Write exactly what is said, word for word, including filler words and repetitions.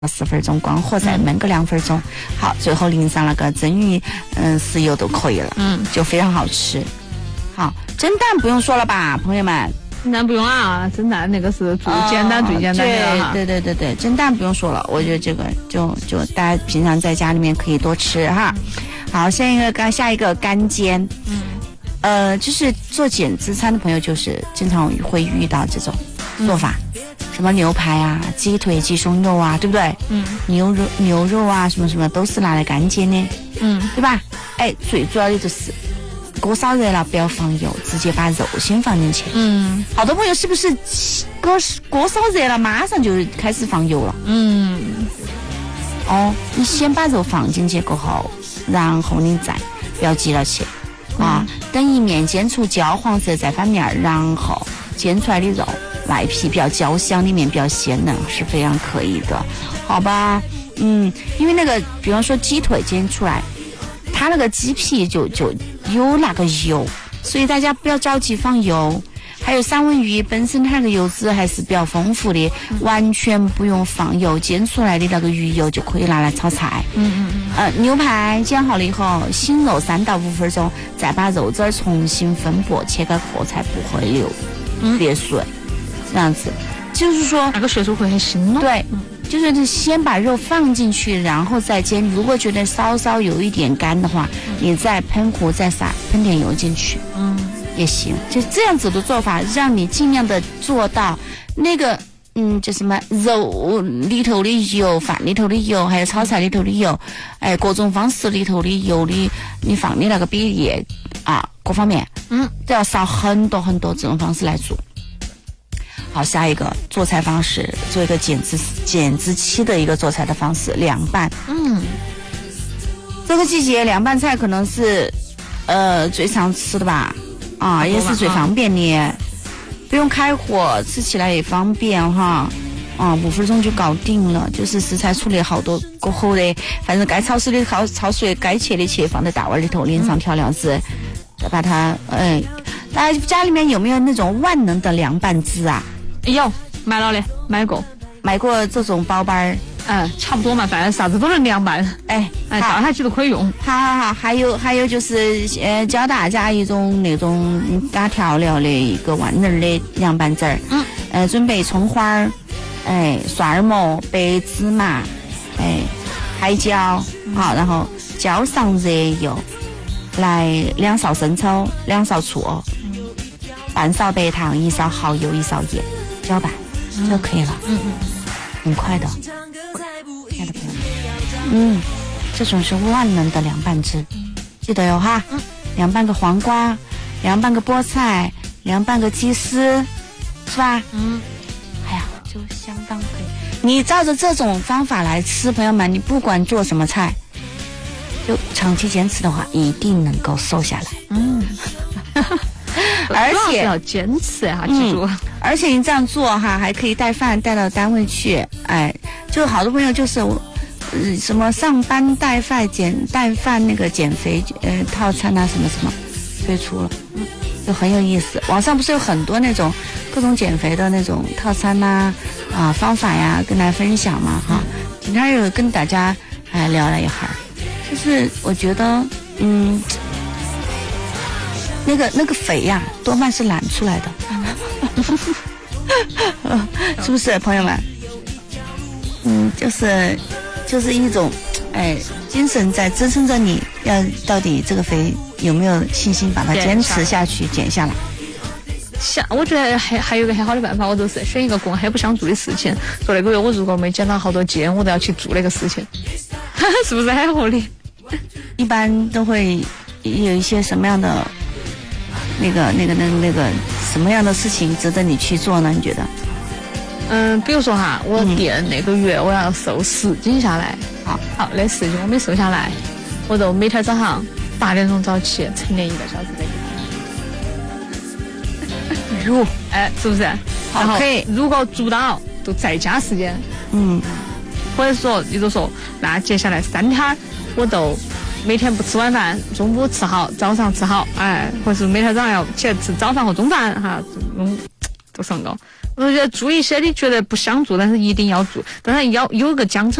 十分钟，关火再焖个两分钟，好，最后淋上那个蒸鱼嗯豉油都可以了，嗯，就非常好吃。好，蒸蛋不用说了吧，朋友们。 蒸蛋不用啊，蒸蛋那个是最简单、哦、最简单的哈。 对对对对对，蒸蛋不用说了，我觉得这个就就大家平常在家里面可以多吃哈。好，下一个干下一个干煎，嗯，呃，就是做减脂餐的朋友，就是经常会遇到这种做法。嗯，什么牛排啊、鸡腿、鸡胸肉啊，对不对？嗯，牛肉、牛肉啊，什么什么都是拿来干煎的，嗯，对吧？哎，最主要的就是锅烧热了，不要放油，直接把肉先放进去。嗯，好多朋友是不是锅锅烧热了，马上就开始放油了？嗯，哦，你先把肉放进去过后，然后你再不要急了去啊，嗯，等一面煎出焦黄色再翻面，然后煎出来的肉。外皮比较焦香，里面比较鲜嫩，是非常可以的，好吧？嗯，因为那个，比方说鸡腿煎出来，它那个鸡皮就就有那个油，所以大家不要着急放油。还有三文鱼本身它那个油脂还是比较丰富的，嗯，完全不用放油，煎出来的那个鱼油就可以拿来炒菜。嗯嗯嗯。呃，牛排煎好了以后，醒肉三到五分钟，再把肉汁重新分拨，切个壳才不会流血水。嗯，这样子，就是说那个水煮会很腥咯。 对，嗯，就是先把肉放进去，然后再煎。如果觉得稍稍有一点干的话，嗯，你再喷壶再撒喷点油进去，嗯，也行。就这样子的做法，让你尽量的做到那个，嗯，就什么肉里头的油、饭里头的油，还有炒菜里头的油，哎，各种方式里头的油的，你放的那个比例啊，各方面，嗯，都要少很多很多这种方式来做。好，下一个做菜方式，做一个减脂减脂期的一个做菜的方式，凉拌。嗯，这个季节凉拌菜可能是呃最常吃的吧，啊，也是最方便的，不用开火，吃起来也方便哈。啊，五分钟就搞定了，就是食材处理好多过后的，反正该焯水的焯焯水，该切的切，放在大碗里头，淋上调料汁，再把它，哎，大家家里面有没有那种万能的凉拌汁啊？ 有，买了的，买过， 买过这种包包儿， 嗯，差不多嘛，反正啥子都能凉拌， 哎， 哎，倒下去都可以用。 好好好，还有还有就是，呃，教大家一种那种打调料的一个万能的凉拌汁儿，嗯，呃，准备葱花儿，哎，蒜儿末、白芝麻，哎，海椒，好，然后浇上热油，来两勺生抽，两勺醋，半勺白糖，一勺蚝油，一勺盐。搅拌就可以了，嗯嗯，很快的，亲爱的朋友们，嗯，这种是万能的凉拌汁，记得哟哈，嗯，凉拌个黄瓜，凉拌个菠菜，凉拌个鸡丝，是吧？嗯，哎呀，就相当可以。你照着这种方法来吃，朋友们，你不管做什么菜，就长期坚持的话，一定能够瘦下来。嗯。而且要坚持哈，记住、嗯。 而且你这样做哈，还可以带饭带到单位去，哎，就好多朋友就是，呃，什么上班带饭减带饭那个减肥呃套餐啊，什么什么推出了，嗯，就很有意思。网上不是有很多那种各种减肥的那种套餐呐、啊，啊方法呀，跟大家分享嘛哈。今天又跟大家哎聊了一会儿，就是我觉得嗯。那个那个肥呀、啊，多半是懒出来的，是不是，朋友们？嗯，就是就是一种，哎，精神在支撑着你，要到底这个肥有没有信心把它坚持下去，减下来？ 像我觉得还还有一个很好的办法，我就是选一个跟我很不想做的事情。说那个月我如果没减到好多斤，我都要去做那个事情，是不是很合理？ 一般都会有一些什么样的？那个、那个、那、那个什么样的事情值得你去做呢？你觉得？ 嗯，比如说哈，我定那个月我要瘦十斤下来，好好那十斤我没瘦下来，我就每天早上八点钟早起，晨练一个小时的。哟，哎，是不是？好，可以。如果做到，就再加时间。嗯，或者说，你就说，那接下来三天我都。每天不吃晚饭，中午吃好，早上吃好，哎，或是每天早上要起来吃早饭和中饭哈，嗯，都上高， 我觉得做一些你觉得不想做，但是一定要做，但是要有个奖惩